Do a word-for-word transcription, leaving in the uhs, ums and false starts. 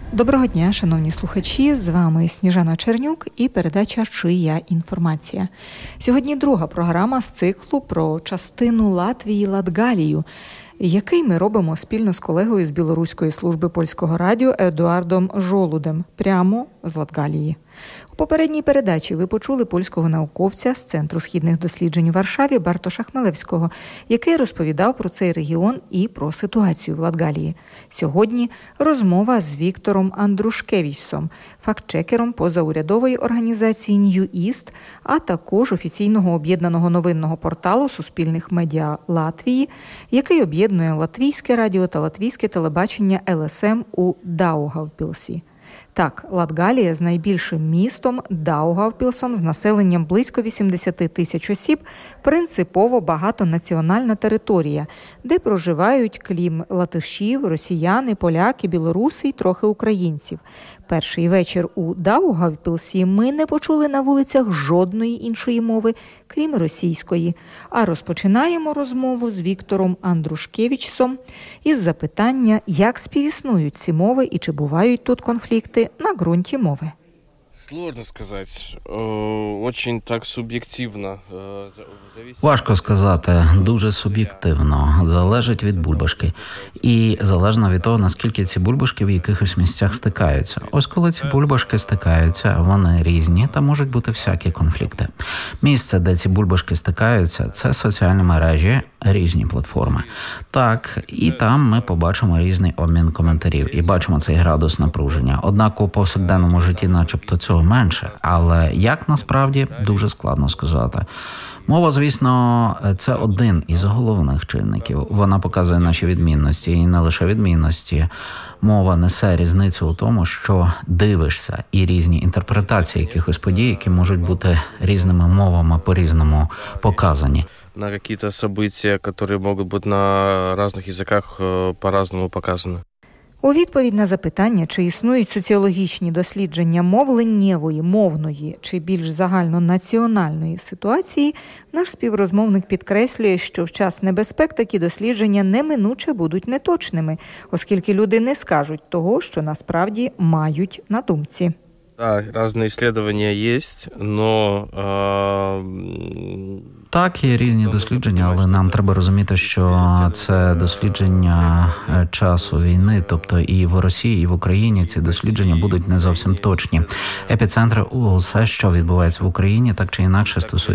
Доброго дня, шановні слухачі, з вами Сніжана Чернюк і передача «Чия інформація?». Сьогодні друга програма з циклу про частину Латвії Латгалію, який ми робимо спільно з колегою з Білоруської служби польського радіо Едуардом Жолудем, прямо з Латгалії. У попередній передачі ви почули польського науковця з Центру східних досліджень у Варшаві Бартоша Хмелевського, який розповідав про цей регіон і про ситуацію в Латгалії. Сьогодні розмова з Віктором Андрушкевичсом, фактчекером позаурядової організації New East, а також офіційного об'єднаного новинного порталу суспільних медіа Латвії, який об'єднує латвійське радіо та латвійське телебачення ел ес ем у Даугавпілсі. Так, Латгалія з найбільшим містом Даугавпілсом з населенням близько вісімдесят тисяч осіб принципово багатонаціональна територія, де проживають, крім латишів, росіяни, поляки, білоруси й трохи українців. Перший вечір у Даугавпілсі ми не почули на вулицях жодної іншої мови, крім російської. А розпочинаємо розмову з Віктором Андрушкевичсом із запитання, як співіснують ці мови і чи бувають тут конфлікти на ґрунті мови. Сложно сказати. Очень так суб'єктивно. Важко сказати. Дуже суб'єктивно. Залежить від бульбашки. І залежно від того, наскільки ці бульбашки в якихось місцях стикаються. Ось коли ці бульбашки стикаються, вони різні та можуть бути всякі конфлікти. Місце, де ці бульбашки стикаються, це соціальні мережі, різні платформи. Так, і там ми побачимо різний обмін коментарів і бачимо цей градус напруження. Однак у повсякденному житті начебто цього менше, але як насправді дуже складно сказати. Мова, звісно, це один із головних чинників. Вона показує наші відмінності і не лише відмінності. Мова несе різницю у тому, що дивишся і різні інтерпретації якихось подій, які можуть бути різними мовами по-різному показані. На какие-то события, которые могут быть на разных языках по-разному показаны. У відповідь на запитання, чи існують соціологічні дослідження мовленнєвої, мовної чи більш загальнонаціональної ситуації, наш співрозмовник підкреслює, що в час небезпек такі дослідження неминуче будуть неточними, оскільки люди не скажуть того, що насправді мають на думці. Да, разные исследования есть, но... Э... Так, є різні дослідження, але нам треба розуміти, що це дослідження часу війни, тобто і в Росії, і в Україні ці дослідження будуть не зовсім точні. Епіцентр усе, що відбувається в Україні, так чи інакше стосується